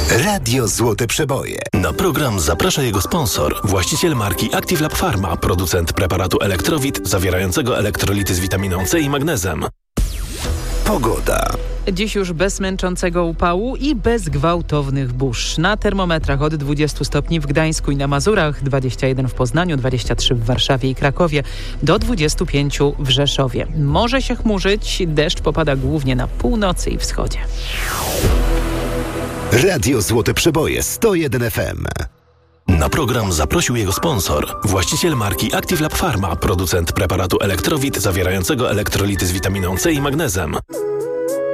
Radio Złote Przeboje. Na program zaprasza jego sponsor, właściciel marki Active Lab Pharma, producent preparatu Elektrowit zawierającego elektrolity z witaminą C i magnezem. Pogoda. Dziś już bez męczącego upału i bez gwałtownych burz. Na termometrach od 20 stopni w Gdańsku i na Mazurach, 21 w Poznaniu, 23 w Warszawie i Krakowie, do 25 w Rzeszowie. Może się chmurzyć, deszcz popada głównie na północy i wschodzie. Radio Złote Przeboje 101 FM. Na program zaprosił jego sponsor, właściciel marki Active Lab Pharma, producent preparatu Elektrowit zawierającego elektrolity z witaminą C i magnezem.